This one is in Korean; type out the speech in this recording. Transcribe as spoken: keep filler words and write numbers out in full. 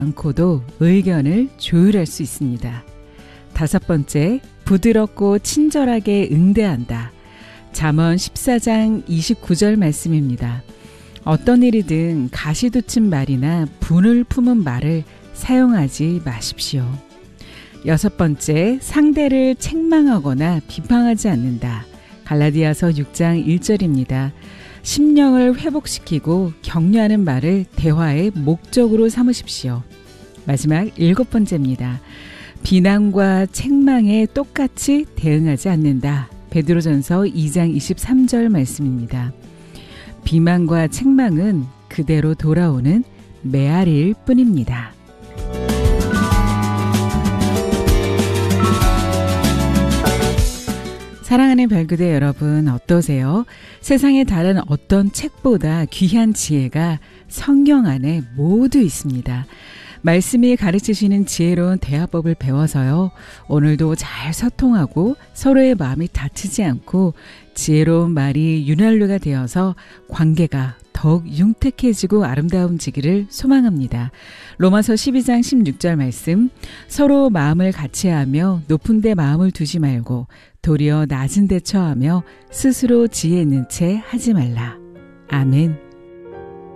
않고도 의견을 조율할 수 있습니다. 다섯 번째, 부드럽고 친절하게 응대한다. 잠언 십사 장 이십구 절 말씀입니다. 어떤 일이든 가시돋친 말이나 분을 품은 말을 사용하지 마십시오. 여섯 번째, 상대를 책망하거나 비방하지 않는다. 갈라디아서 육 장 일 절입니다. 심령을 회복시키고 격려하는 말을 대화의 목적으로 삼으십시오. 마지막 일곱 번째입니다. 비난과 책망에 똑같이 대응하지 않는다. 베드로전서 이 장 이십삼 절 말씀입니다. 비난과 책망은 그대로 돌아오는 메아리일 뿐입니다. 사랑하는 별그대 여러분, 어떠세요? 세상의 다른 어떤 책보다 귀한 지혜가 성경 안에 모두 있습니다. 말씀이 가르치시는 지혜로운 대화법을 배워서요, 오늘도 잘 소통하고 서로의 마음이 다치지 않고 지혜로운 말이 윤활유가 되어서 관계가 더욱 융택해지고 아름다움지기를 소망합니다. 로마서 십이 장 십육 절 말씀, 서로 마음을 같이하며 높은 데 마음을 두지 말고 도리어 낮은 데 처하며 스스로 지혜 있는 채 하지 말라. 아멘.